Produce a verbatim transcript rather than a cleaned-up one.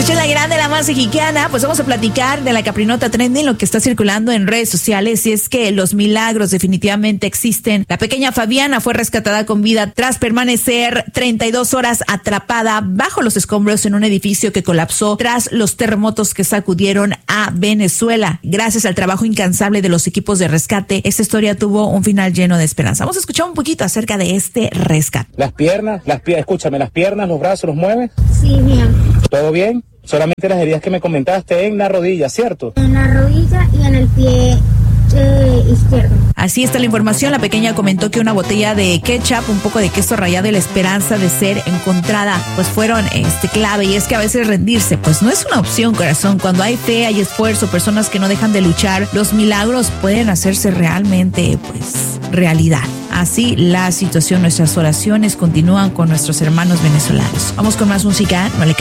Ella es la grande, la más mexicana. Pues vamos a platicar de la Caprinota Trending, lo que está circulando en redes sociales. Y es que los milagros definitivamente existen. La pequeña Fabiana fue rescatada con vida tras permanecer treinta y dos horas atrapada bajo los escombros en un edificio que colapsó tras los terremotos que sacudieron a Venezuela. Gracias al trabajo incansable de los equipos de rescate, esta historia tuvo un final lleno de esperanza. Vamos a escuchar un poquito acerca de este rescate. Las piernas, las piernas, escúchame, las piernas, los brazos, ¿los mueves? Sí, bien. ¿Todo bien? Solamente las heridas que me comentaste en la rodilla, ¿cierto? En la rodilla y en el pie eh, izquierdo. Así está la información. La pequeña comentó que una botella de ketchup, un poco de queso rallado y la esperanza de ser encontrada, pues fueron este clave. Y es que a veces rendirse, pues no es una opción, corazón. Cuando hay fe, hay esfuerzo, personas que no dejan de luchar, los milagros pueden hacerse realmente, pues, realidad. Así la situación, nuestras oraciones continúan con nuestros hermanos venezolanos. Vamos con más música, no le